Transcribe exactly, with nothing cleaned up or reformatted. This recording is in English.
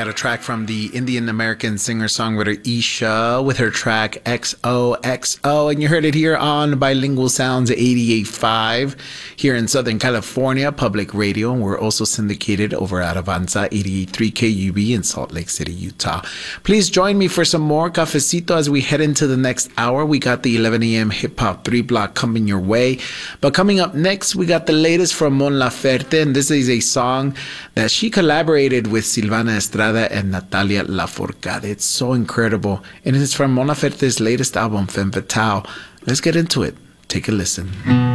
got a track from the Indian American singer-songwriter Isha with her track X O X O, and you heard it here on Bilingual Sounds eighty-eight point five here in Southern California Public Radio, and we're also syndicated over at Avanza eighty-eight point three K U B in Salt Lake City, Utah. Please join me for some more cafecito as we head into the next hour. We got the eleven a.m. Hip Hop three block coming your way, but coming up next, we got the latest from Mon Laferte, and this is a song that she collaborated with Silvana Estrada and Natalia Lafourcade. It's so incredible, and it's from Mon Laferte's latest album, Femme Fatale. Let's get into it. Take a listen.